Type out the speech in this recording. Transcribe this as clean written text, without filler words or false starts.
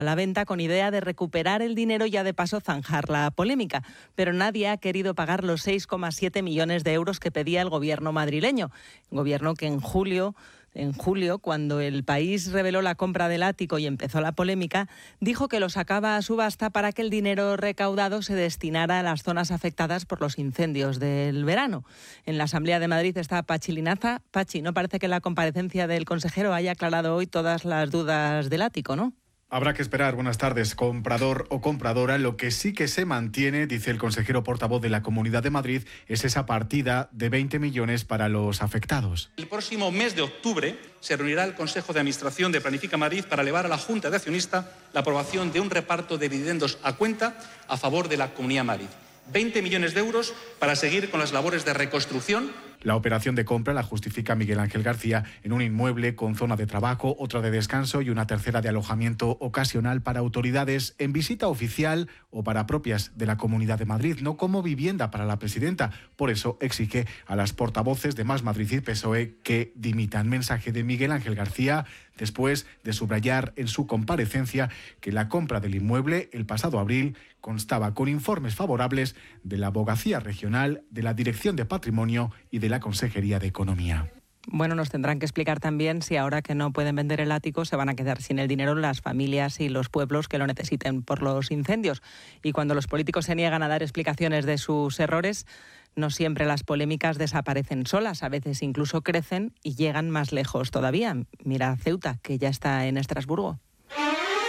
la venta con idea de recuperar el dinero y ya de paso zanjar la polémica. Pero nadie ha querido pagar los 6,7 millones de euros que pedía el gobierno madrileño. Gobierno que en julio, cuando el país reveló la compra del ático y empezó la polémica, dijo que lo sacaba a subasta para que el dinero recaudado se destinara a las zonas afectadas por los incendios del verano. En la Asamblea de Madrid está Pachi Linaza. Pachi, no parece que la comparecencia del consejero haya aclarado hoy todas las dudas del ático, ¿no? Habrá que esperar. Buenas tardes, comprador o compradora. Lo que sí que se mantiene, dice el consejero portavoz de la Comunidad de Madrid, es esa partida de 20 millones para los afectados. El próximo mes de octubre se reunirá el Consejo de Administración de Planifica Madrid para elevar a la Junta de Accionistas la aprobación de un reparto de dividendos a cuenta a favor de la Comunidad de Madrid. 20 millones de euros para seguir con las labores de reconstrucción. La operación de compra la justifica Miguel Ángel García en un inmueble con zona de trabajo, otra de descanso y una tercera de alojamiento ocasional para autoridades en visita oficial o para propias de la Comunidad de Madrid, no como vivienda para la presidenta. Por eso exige a las portavoces de Más Madrid y PSOE que dimitan. Mensaje de Miguel Ángel García después de subrayar en su comparecencia que la compra del inmueble el pasado abril constaba con informes favorables de la Abogacía Regional, de la Dirección de Patrimonio y de la Consejería de Economía. Bueno, nos tendrán que explicar también si ahora que no pueden vender el ático se van a quedar sin el dinero las familias y los pueblos que lo necesiten por los incendios. Y cuando los políticos se niegan a dar explicaciones de sus errores, no siempre las polémicas desaparecen solas, a veces incluso crecen y llegan más lejos todavía. Mira Ceuta, que ya está en Estrasburgo.